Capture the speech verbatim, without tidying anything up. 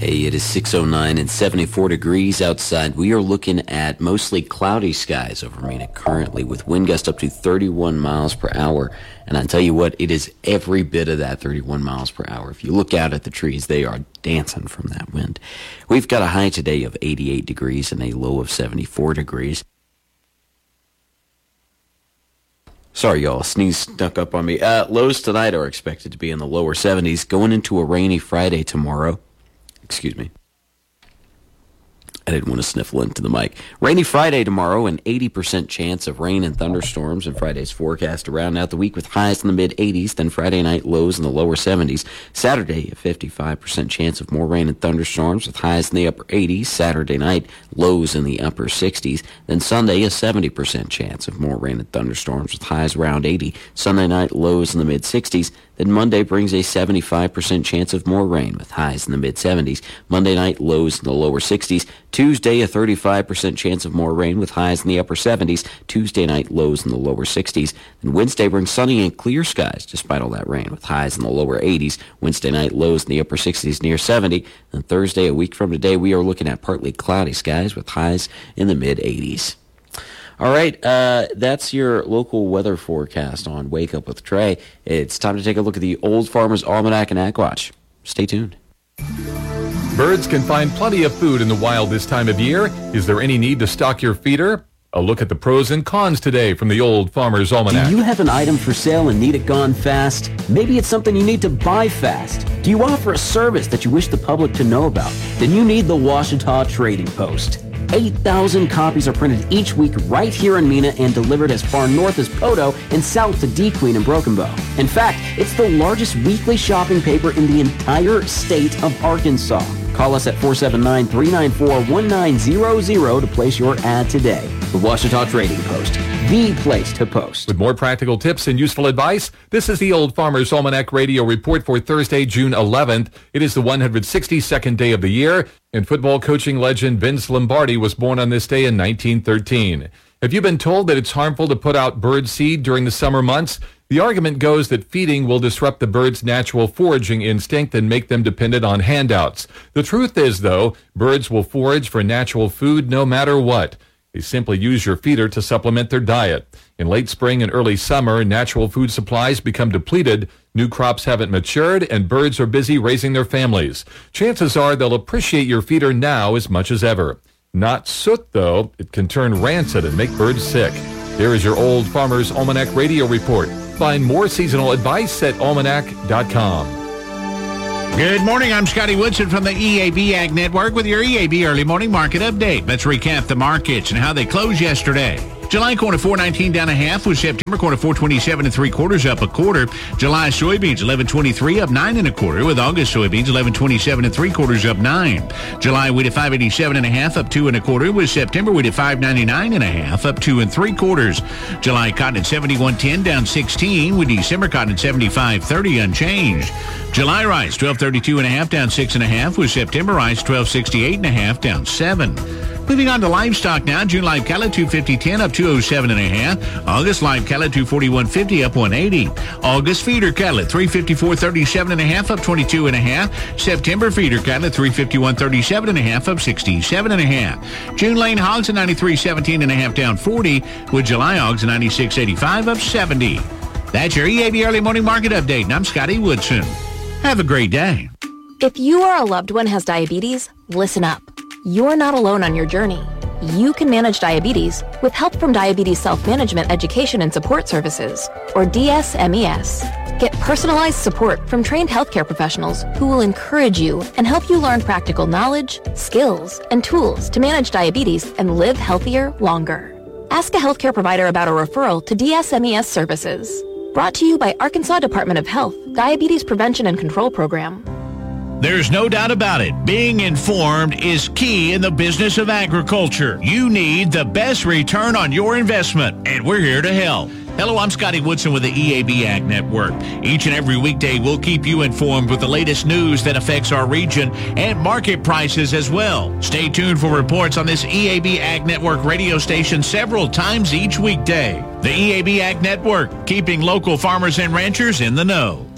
Hey, it is six oh nine and seventy-four degrees outside. We are looking at mostly cloudy skies over Mena currently with wind gusts up to thirty-one miles per hour. And I tell you what, it is every bit of that thirty-one miles per hour. If you look out at the trees, they are dancing from that wind. We've got a high today of eighty-eight degrees and a low of seventy-four degrees. Sorry, y'all. Sneeze snuck up on me. Uh, lows tonight are expected to be in the lower seventies, going into a rainy Friday tomorrow. Excuse me. I didn't want to sniffle into the mic. Rainy Friday tomorrow, an eighty percent chance of rain and thunderstorms in Friday's forecast to round out the week with highs in the mid-eighties, then Friday night lows in the lower seventies. Saturday, a fifty-five percent chance of more rain and thunderstorms with highs in the upper eighties. Saturday night, lows in the upper sixties. Then Sunday, a seventy percent chance of more rain and thunderstorms with highs around eighty. Sunday night, lows in the mid-sixties. Then Monday brings a seventy-five percent chance of more rain with highs in the mid-seventies. Monday night, lows in the lower sixties. Tuesday, a thirty-five percent chance of more rain with highs in the upper seventies. Tuesday night, lows in the lower sixties. Then Wednesday brings sunny and clear skies despite all that rain with highs in the lower eighties. Wednesday night, lows in the upper sixties near seventy. Then Thursday, a week from today, we are looking at partly cloudy skies with highs in the mid-eighties. All right, uh, that's your local weather forecast on Wake Up with Trey. It's time to take a look at the Old Farmer's Almanac and Ag Watch. Stay tuned. Birds can find plenty of food in the wild this time of year. Is there any need to stock your feeder? A look at the pros and cons today from the Old Farmer's Almanac. Do you have an item for sale and need it gone fast? Maybe it's something you need to buy fast. Do you offer a service that you wish the public to know about? Then you need the Ouachita Trading Post. eight thousand copies are printed each week right here in Mena and delivered as far north as Poteau and south to D. Queen and Broken Bow. In fact, it's the largest weekly shopping paper in the entire state of Arkansas. Call us at four seven nine, three nine four, one nine zero zero to place your ad today. The Ouachita Trading Post, the place to post. With more practical tips and useful advice, this is the Old Farmer's Almanac Radio Report for Thursday, June eleventh. It is the one hundred sixty-second day of the year, and football coaching legend Vince Lombardi was born on this day in nineteen thirteen. Have you been told that it's harmful to put out bird seed during the summer months? The argument goes that feeding will disrupt the bird's natural foraging instinct and make them dependent on handouts. The truth is, though, birds will forage for natural food no matter what. They simply use your feeder to supplement their diet. In late spring and early summer, natural food supplies become depleted, new crops haven't matured, and birds are busy raising their families. Chances are they'll appreciate your feeder now as much as ever. Not soot, though. It can turn rancid and make birds sick. Here is your Old Farmer's Almanac Radio Report. Find more seasonal advice at almanac dot com. Good morning. I'm Scotty Woodson from the E A B Ag Network with your E A B Early Morning Market Update. Let's recap the markets and how they closed yesterday. July corn at four nineteen down a half, with September corn at four twenty-seven and three quarters up a quarter. July soybeans eleven twenty-three up nine and a quarter, with August soybeans eleven twenty-seven and three quarters up nine. July wheat at five eighty-seven and a half up two and a quarter, with September wheat at five ninety-nine and a half up two and three quarters. July cotton at seventy-one ten down sixteen, with December cotton at seventy-five thirty unchanged. July rice twelve thirty-two and a half down six and a half, with September rice twelve sixty-eight and a half down seven. Moving on to livestock now. June live cattle two fifty ten up two oh seven and a half. August live cattle two forty-one fifty up one eighty. August feeder cattle at three fifty-four thirty-seven and a half up twenty-two and a half. September feeder cattle at three fifty-one thirty-seven and a half up sixty-seven and a half. June lane hogs at ninety-three seventeen and a half down forty, with July hogs at ninety-six eighty-five up seventy. That's your E A B Early Morning Market Update, and I'm Scotty Woodson. Have a great day. If you or a loved one has diabetes, listen up. You're not alone on your journey. You can manage diabetes with help from Diabetes Self-Management Education and Support Services, or D S M E S. Get personalized support from trained healthcare professionals who will encourage you and help you learn practical knowledge, skills, and tools to manage diabetes and live healthier longer. Ask a healthcare provider about a referral to D S M E S services. Brought to you by Arkansas Department of Health, Diabetes Prevention and Control Program. There's no doubt about it. Being informed is key in the business of agriculture. You need the best return on your investment, and we're here to help. Hello, I'm Scotty Woodson with the E A B Ag Network. Each and every weekday, we'll keep you informed with the latest news that affects our region and market prices as well. Stay tuned for reports on this E A B Ag Network radio station several times each weekday. The E A B Ag Network, keeping local farmers and ranchers in the know.